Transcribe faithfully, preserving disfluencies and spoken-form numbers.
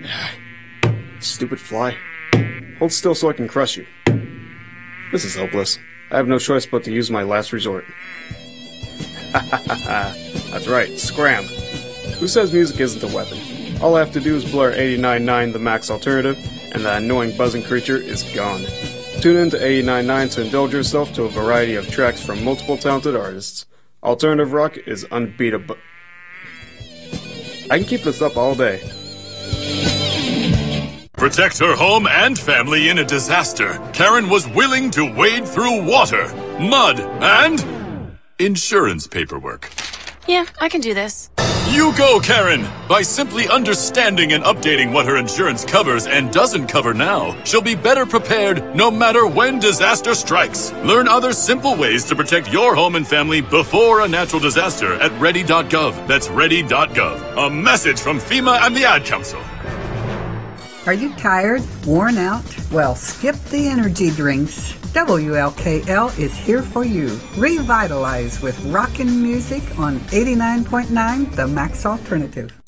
Stupid fly. Hold still so I can crush you. This is hopeless. I have no choice but to use my last resort. Ha ha ha ha. That's right, scram. Who says music isn't a weapon? All I have to do is blur eighty-nine point nine The Max Alternative, and that annoying buzzing creature is gone. Tune in to eighty-nine point nine to indulge yourself to a variety of tracks from multiple talented artists. Alternative rock is unbeatable. I can keep this up all day. Protect her home and family in a disaster. Karen was willing to wade through water, mud, and insurance paperwork. Yeah, I can do this. You go, Karen! By simply understanding and updating what her insurance covers and doesn't cover now, she'll be better prepared no matter when disaster strikes. Learn other simple ways to protect your home and family before a natural disaster at ready dot gov. That's ready dot gov. A message from FEMA and the Ad Council. Are you tired? Worn out? Well, skip the energy drinks. W L K L is here for you. Revitalize with rockin' music on eighty-nine point nine The Max Alternative.